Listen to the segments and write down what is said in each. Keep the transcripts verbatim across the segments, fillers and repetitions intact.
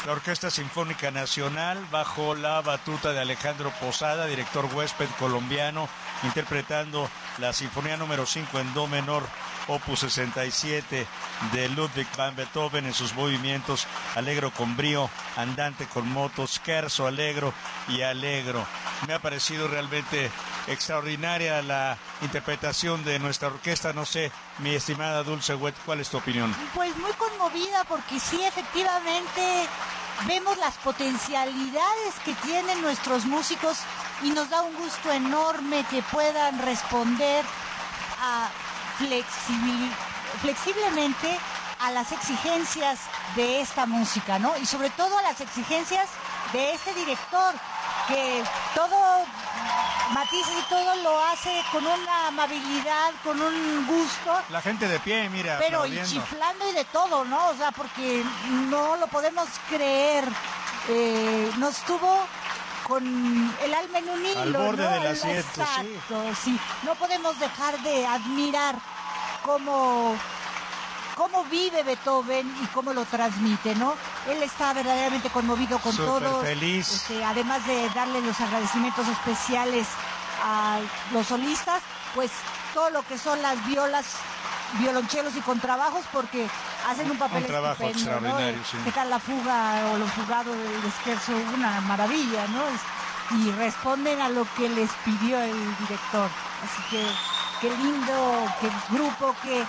La Orquesta Sinfónica Nacional, bajo la batuta de Alejandro Posada, director huésped colombiano, interpretando la Sinfonía número cinco en Do menor, opus sesenta y siete de Ludwig van Beethoven, en sus movimientos allegro con brío, andante con moto, scherzo allegro y allegro. Me ha parecido realmente extraordinaria la interpretación de nuestra orquesta. No sé, mi estimada Dulce Wet, ¿cuál es tu opinión? Pues muy conmovida, porque sí, efectivamente vemos las potencialidades que tienen nuestros músicos y nos da un gusto enorme que puedan responder a flexibil, flexiblemente a las exigencias de esta música, ¿no? Y sobre todo a las exigencias de este director, que todo matices y todo lo hace con una amabilidad, con un gusto. La gente de pie, mira, pero y chiflando y de todo, ¿no? O sea, porque no lo podemos creer. Eh, nos tuvo con el alma en un hilo, al borde ¿no? del asiento. Exacto, sí. sí. No podemos dejar de admirar cómo, cómo vive Beethoven y cómo lo transmite, ¿no? Él está verdaderamente conmovido con todo. Feliz. Este, además de darle los agradecimientos especiales a los solistas, pues todo lo que son las violas, violonchelos y contrabajos, porque hacen un papel un trabajo estupendo, extraordinario, ¿no? sí. ¿Qué tal la fuga o los fugados del scherzo? Una maravilla, ¿no? Y responden a lo que les pidió el director. Así que qué lindo, qué grupo, qué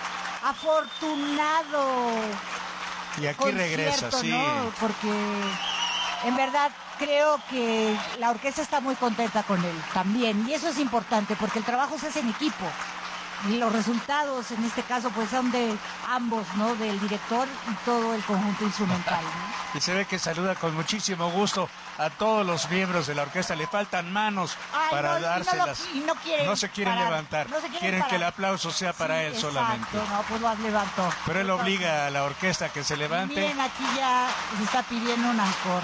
afortunado. Y aquí regresa, sí. ¿No? Porque en verdad creo que la orquesta está muy contenta con él también. Y eso es importante, porque el trabajo se hace en equipo. Y los resultados, en este caso, pues son de ambos, ¿no? Del director y todo el conjunto instrumental, ¿no? Y se ve que saluda con muchísimo gusto a todos los miembros de la orquesta. Le faltan manos Ay, para no, dárselas. Y no, lo, y no, quieren no se quieren parar, levantar. No se quieren, quieren parar. que el aplauso sea para sí, él exacto, solamente. No, pues lo levantó. Pero él obliga a la orquesta a que se levante. Y miren, aquí ya se está pidiendo un encore.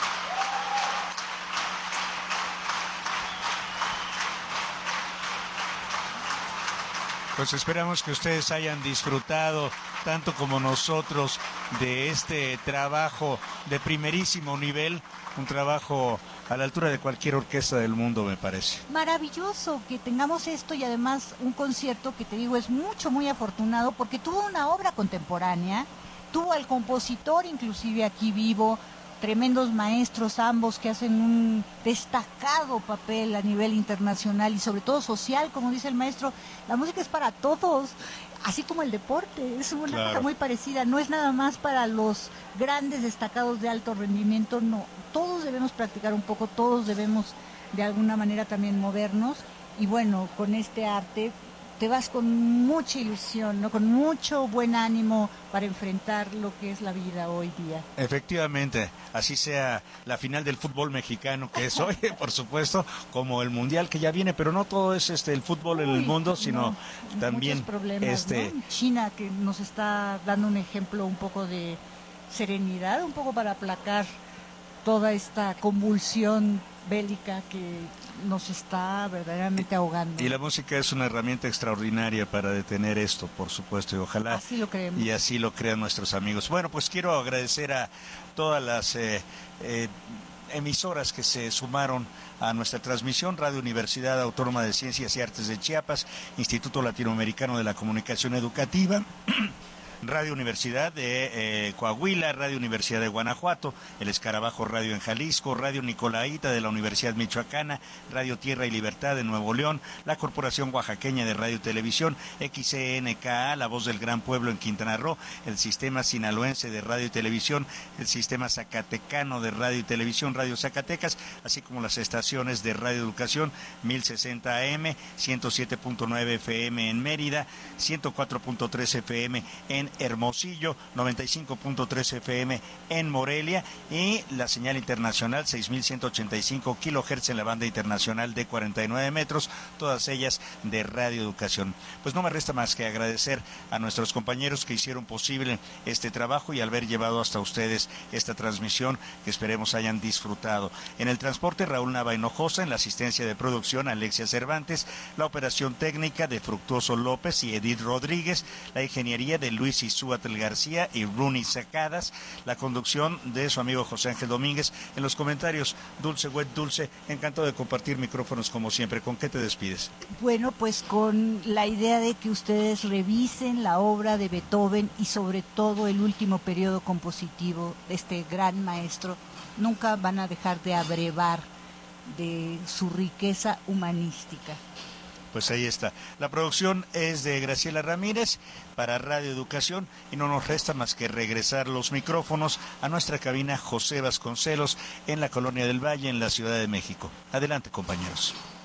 Pues esperamos que ustedes hayan disfrutado tanto como nosotros de este trabajo de primerísimo nivel, un trabajo a la altura de cualquier orquesta del mundo, me parece. Maravilloso que tengamos esto, y además un concierto que te digo es mucho, muy afortunado, porque tuvo una obra contemporánea, tuvo al compositor inclusive aquí vivo, tremendos maestros ambos que hacen un destacado papel a nivel internacional y sobre todo social, como dice el maestro. La música es para todos, así como el deporte, es una claro. cosa muy parecida, no es nada más para los grandes destacados de alto rendimiento, no, todos debemos practicar un poco, todos debemos de alguna manera también movernos, y bueno, con este arte te vas con mucha ilusión, ¿no? Con mucho buen ánimo para enfrentar lo que es la vida hoy día. Efectivamente, así sea la final del fútbol mexicano que es hoy, por supuesto, como el mundial que ya viene, pero no todo es este el fútbol Uy, en el mundo, sino no, también muchos problemas, este ¿no? China, que nos está dando un ejemplo un poco de serenidad, un poco para aplacar toda esta convulsión bélica que nos está verdaderamente ahogando. Y la música es una herramienta extraordinaria para detener esto, por supuesto, y ojalá así lo creemos. Y así lo crean nuestros amigos. Bueno, pues quiero agradecer a todas las eh, eh, emisoras que se sumaron a nuestra transmisión: Radio Universidad Autónoma de Ciencias y Artes de Chiapas, Instituto Latinoamericano de la Comunicación Educativa, Radio Universidad de eh, Coahuila, Radio Universidad de Guanajuato, El Escarabajo Radio en Jalisco, Radio Nicolaita de la Universidad Michoacana, Radio Tierra y Libertad de Nuevo León, la Corporación Oaxaqueña de Radio y Televisión, X C N K A, La Voz del Gran Pueblo en Quintana Roo, el Sistema Sinaloense de Radio y Televisión, el Sistema Zacatecano de Radio y Televisión, Radio Zacatecas, así como las estaciones de Radio Educación, mil sesenta A M, ciento siete punto nueve F M en Mérida, ciento cuatro punto tres F M en Hermosillo, noventa y cinco punto tres F M en Morelia, y la señal internacional seis mil ciento ochenta y cinco kilohertz en la banda internacional de cuarenta y nueve metros, todas ellas de Radio Educación. Pues no me resta más que agradecer a nuestros compañeros que hicieron posible este trabajo y al haber llevado hasta ustedes esta transmisión que esperemos hayan disfrutado. En el transporte, Raúl Nava Hinojosa; en la asistencia de producción, Alexia Cervantes; la operación técnica de Fructuoso López y Edith Rodríguez; la ingeniería de Luis Cizuatl García y Rooney Sacadas. La conducción de su amigo José Ángel Domínguez. En los comentarios, Dulce Wet Dulce, encantado de compartir micrófonos como siempre. ¿Con qué te despides? Bueno, pues con la idea de que ustedes revisen la obra de Beethoven y sobre todo el último periodo compositivo de este gran maestro. Nunca van a dejar de abrevar de su riqueza humanística. Pues ahí está. La producción es de Graciela Ramírez para Radio Educación y no nos resta más que regresar los micrófonos a nuestra cabina José Vasconcelos en la Colonia del Valle, en la Ciudad de México. Adelante, compañeros.